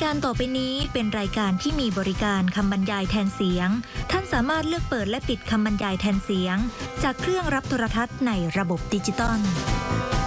การต่อไปนี้เป็นรายการที่มีบริการคำบรรยายแทนเสียงท่านสามารถเลือกเปิดและปิดคำบรรยายแทนเสียงจากเครื่องรับโทรทัศน์ในระบบดิจิตอล